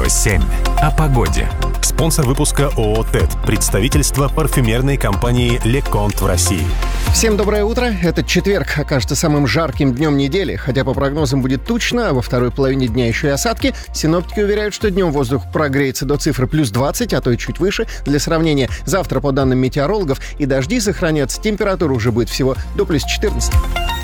Радио 7. О погоде. Спонсор выпуска ООО «ТЭД». Представительство парфюмерной компании «Леконт» в России. Всем доброе утро. Этот четверг окажется самым жарким днем недели. Хотя по прогнозам будет тучно, а во второй половине дня еще и осадки. Синоптики уверяют, что днем воздух прогреется до цифры плюс 20, а то и чуть выше. Для сравнения, завтра, по данным метеорологов, и дожди сохранятся. Температура уже будет всего до плюс 14.